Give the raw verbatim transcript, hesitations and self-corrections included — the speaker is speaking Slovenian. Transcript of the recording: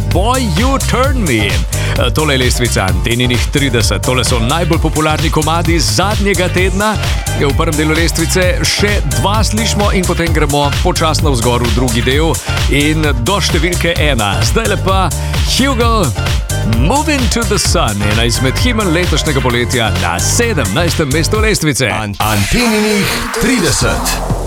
Boy You Turn Me. Tole je lestvica Anteninih trideset. Tole so najbolj popularni komadi z zadnjega tedna. V prvem delu lestvice še dva slišimo in potem gremo počasno vzgor v drugi del in do številke ena. Zdaj lepa Hugo, Moving to the Sun, ena izmed himen letošnjega poletja na sedemnajstem mestu lestvice. Anteninih trideset.